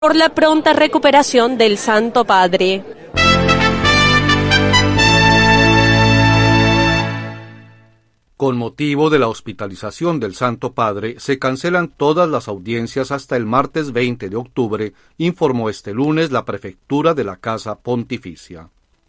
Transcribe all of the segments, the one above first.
por la pronta recuperación del Santo Padre. Con motivo de la hospitalización del Santo Padre, se cancelan todas las audiencias hasta el martes 20 de octubre, informó este lunes la Prefectura de la Casa Pontificia.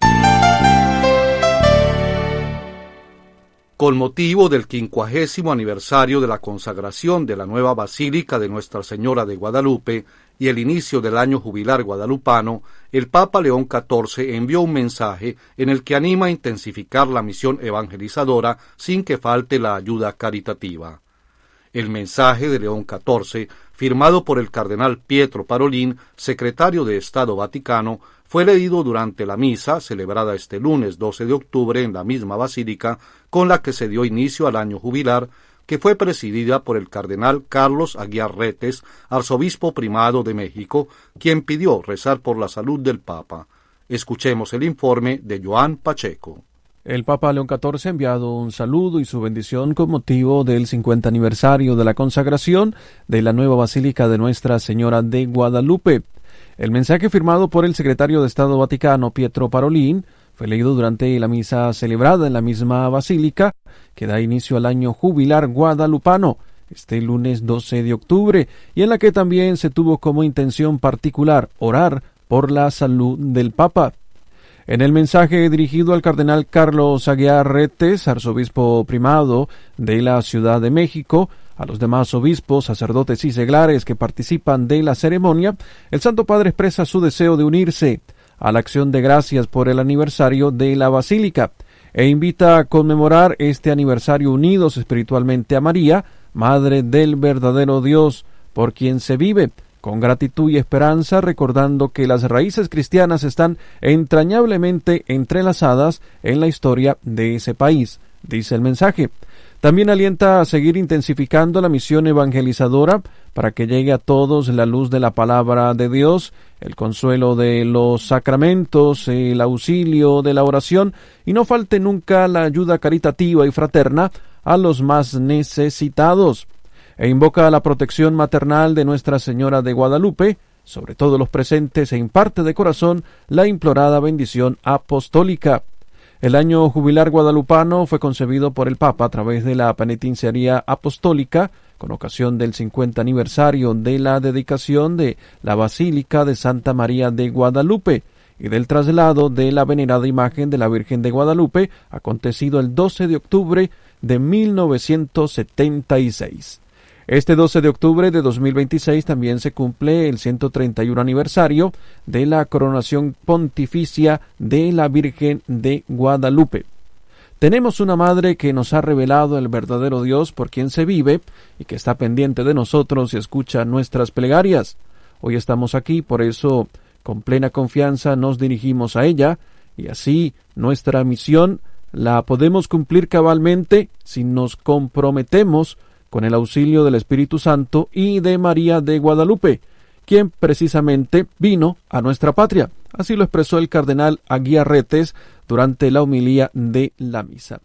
Con motivo del 50º aniversario de la consagración de la nueva Basílica de Nuestra Señora de Guadalupe y el inicio del año jubilar guadalupano, el Papa León XIV envió un mensaje en el que anima a intensificar la misión evangelizadora sin que falte la ayuda caritativa. El mensaje de León XIV, firmado por el cardenal Pietro Parolin, secretario de Estado Vaticano, fue leído durante la misa celebrada este lunes 12 de octubre en la misma basílica con la que se dio inicio al año jubilar, que fue presidida por el cardenal Carlos Aguiar Retes, arzobispo primado de México, quien pidió rezar por la salud del Papa. Escuchemos el informe de Joan Pacheco. El Papa León XIV ha enviado un saludo y su bendición con motivo del 50 aniversario de la consagración de la nueva Basílica de Nuestra Señora de Guadalupe. El mensaje firmado por el secretario de Estado Vaticano, Pietro Parolin, fue leído durante la misa celebrada en la misma basílica que da inicio al año jubilar guadalupano, este lunes 12 de octubre, y en la que también se tuvo como intención particular orar por la salud del Papa. En el mensaje dirigido al cardenal Carlos Aguiar Retes, arzobispo primado de la Ciudad de México, a los demás obispos, sacerdotes y seglares que participan de la ceremonia, el Santo Padre expresa su deseo de unirse a la acción de gracias por el aniversario de la Basílica e invita a conmemorar este aniversario unidos espiritualmente a María, Madre del verdadero Dios, por quien se vive, con gratitud y esperanza, recordando que las raíces cristianas están entrañablemente entrelazadas en la historia de ese país, dice el mensaje. También alienta a seguir intensificando la misión evangelizadora para que llegue a todos la luz de la palabra de Dios, el consuelo de los sacramentos, el auxilio de la oración y no falte nunca la ayuda caritativa y fraterna a los más necesitados. E invoca a la protección maternal de Nuestra Señora de Guadalupe, sobre todos los presentes, e imparte de corazón la implorada bendición apostólica. El año jubilar guadalupano fue concebido por el Papa a través de la penitenciaría apostólica con ocasión del 50 aniversario de la dedicación de la Basílica de Santa María de Guadalupe y del traslado de la venerada imagen de la Virgen de Guadalupe, acontecido el 12 de octubre de 1976. Este 12 de octubre de 2026 también se cumple el 131 aniversario de la coronación pontificia de la Virgen de Guadalupe. Tenemos una madre que nos ha revelado el verdadero Dios por quien se vive y que está pendiente de nosotros y escucha nuestras plegarias. Hoy estamos aquí, por eso con plena confianza nos dirigimos a ella y así nuestra misión la podemos cumplir cabalmente si nos comprometemos con el auxilio del Espíritu Santo y de María de Guadalupe, quien precisamente vino a nuestra patria. Así lo expresó el cardenal Aguiar Retes durante la homilía de la misa.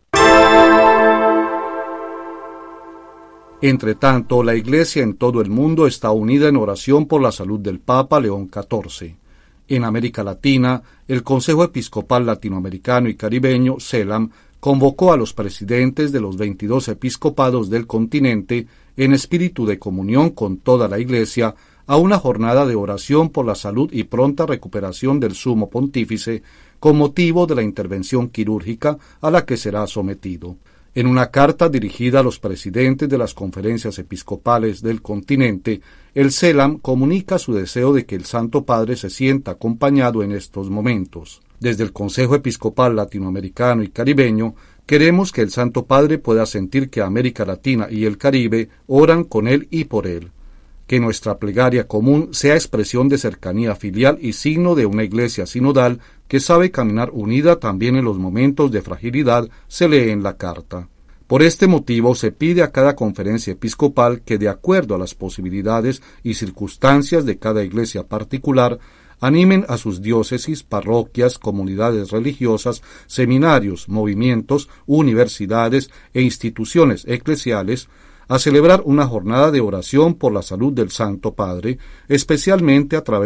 Entre tanto, la Iglesia en todo el mundo está unida en oración por la salud del Papa León XIV. En América Latina, el Consejo Episcopal Latinoamericano y Caribeño, CELAM, convocó a los presidentes de los 22 episcopados del continente, en espíritu de comunión con toda la Iglesia, a una jornada de oración por la salud y pronta recuperación del Sumo Pontífice, con motivo de la intervención quirúrgica a la que será sometido. En una carta dirigida a los presidentes de las conferencias episcopales del continente, el CELAM comunica su deseo de que el Santo Padre se sienta acompañado en estos momentos. Desde el Consejo Episcopal Latinoamericano y Caribeño, queremos que el Santo Padre pueda sentir que América Latina y el Caribe oran con él y por él. Que nuestra plegaria común sea expresión de cercanía filial y signo de una iglesia sinodal que sabe caminar unida también en los momentos de fragilidad, se lee en la carta. Por este motivo se pide a cada conferencia episcopal que, de acuerdo a las posibilidades y circunstancias de cada iglesia particular, animen a sus diócesis, parroquias, comunidades religiosas, seminarios, movimientos, universidades e instituciones eclesiales a celebrar una jornada de oración por la salud del Santo Padre, especialmente a través